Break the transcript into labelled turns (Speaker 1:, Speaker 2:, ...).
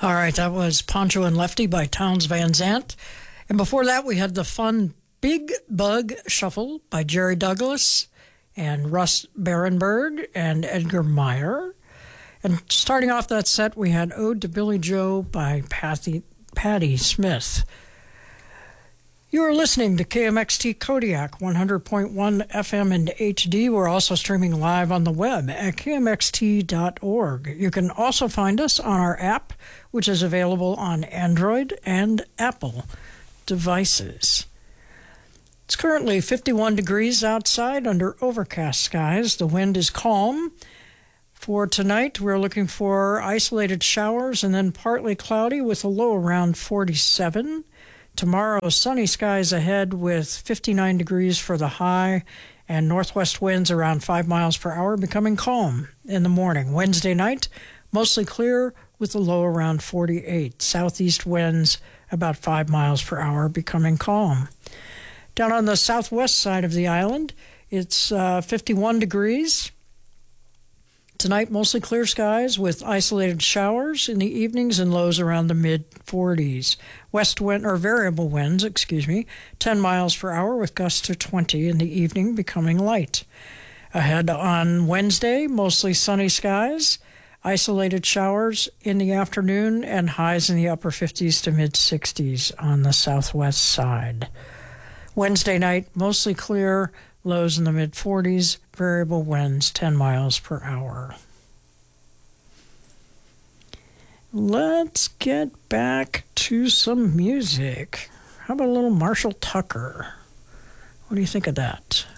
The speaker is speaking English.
Speaker 1: All right, that was Poncho and Lefty by Townes Van Zandt. And before that, we had the fun Big Bug Shuffle by Jerry Douglas and Russ Barenberg and Edgar Meyer. And starting off that set, we had Ode to Billy Joe by Patti Smith. You are listening to KMXT Kodiak 100.1 FM and HD. We're also streaming live on the web at kmxt.org. You can also find us on our app, which is available on Android and Apple devices. It's currently 51 degrees outside under overcast skies. The wind is calm. For tonight, we're looking for isolated showers and then partly cloudy with a low around 47. Tomorrow, sunny skies ahead with 59 degrees for the high and northwest winds around 5 miles per hour, becoming calm in the morning. Wednesday night, mostly clear with a low around 48. Southeast winds about 5 miles per hour, becoming calm. Down on the southwest side of the island, it's 51 degrees. Tonight, mostly clear skies with isolated showers in the evenings and lows around the mid-40s. West wind, or variable winds, 10 miles per hour with gusts to 20 in the evening, becoming light. Ahead on Wednesday, mostly sunny skies, isolated showers in the afternoon, and highs in the upper 50s to mid-60s on the southwest side. Wednesday night, mostly clear, lows in the mid-40s, variable winds 10 miles per hour. Let's get back to some music. How about a little Marshall Tucker? What do you think of that?